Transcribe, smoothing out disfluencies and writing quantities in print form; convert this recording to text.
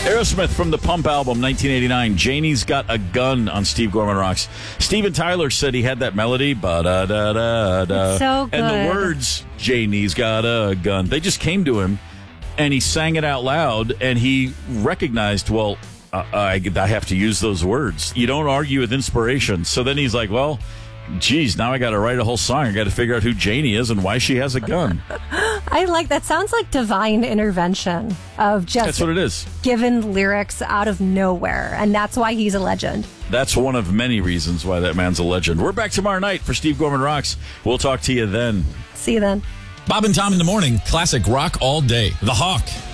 Aerosmith from the Pump album, 1989. Janie's Got a Gun on Steve Gorman Rocks. Steven Tyler said he had that melody. Ba-da-da-da-da. So good. And the words, Janie's Got a Gun, they just came to him, and he sang it out loud, and he recognized, well, I have to use those words. You don't argue with inspiration. So then he's like, well, geez, now I got to write a whole song. I got to figure out who Janie is and why she has a gun. I like that. Sounds like divine intervention of just That's what it is. given lyrics out of nowhere. And that's why he's a legend. That's one of many reasons why that man's a legend. We're back tomorrow night for Steve Gorman Rocks. We'll talk to you then. See you then. Bob and Tom in the morning, classic rock all day. The Hawk.